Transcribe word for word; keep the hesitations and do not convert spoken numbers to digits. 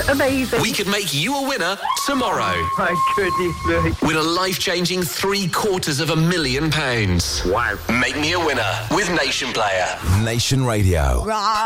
Amazing. We could make you a winner tomorrow. My goodness me. Win a life-changing three quarters of a million pounds. Wow. Make me a winner with Nation Player. Nation Radio.